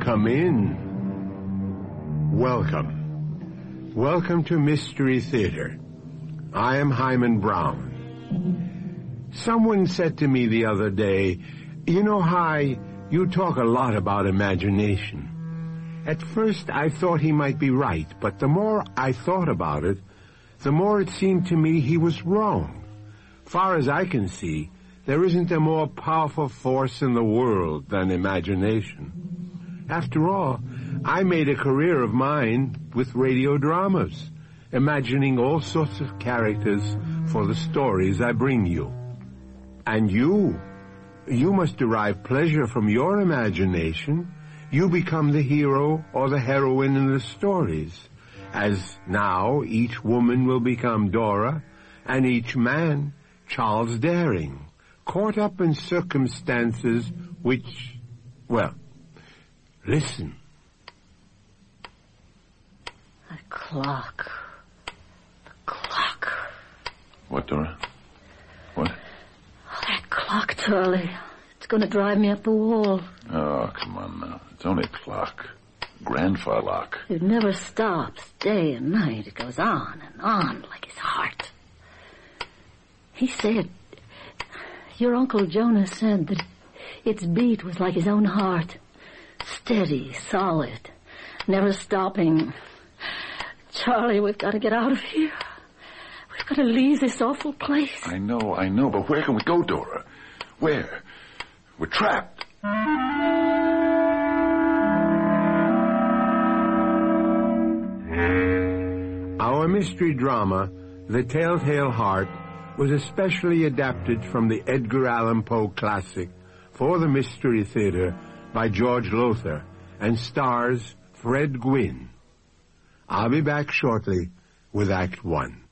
Come in. Welcome. Welcome to Mystery Theater. I am Hyman Brown. Someone said to me the other day, "You know, Hy, you talk a lot about imagination." At first I thought he might be right, but the more I thought about it, the more it seemed to me he was wrong. Far as I can see, there isn't a more powerful force in the world than imagination. After all, I made a career of mine with radio dramas, imagining all sorts of characters for the stories I bring you. And you must derive pleasure from your imagination. You become the hero or the heroine in the stories, as now each woman will become Dora, and each man Charles Daring, caught up in circumstances which, well, listen. That clock. The clock. What, Dora? What? Oh, that clock, Charlie. It's going to drive me up the wall. Oh, come on now. It's only a clock. Grandfather clock. It never stops, day and night. It goes on and on like his heart. He said, your Uncle Jonah said that its beat was like his own heart. Steady, solid, never stopping. Charlie, we've got to get out of here. We've got to leave this awful place. I know, but where can we go, Dora? Where? We're trapped. Our mystery drama, The Telltale Heart, was especially adapted from the Edgar Allan Poe classic for the Mystery Theater by George Lothar and stars Fred Gwynne. I'll be back shortly with Act One.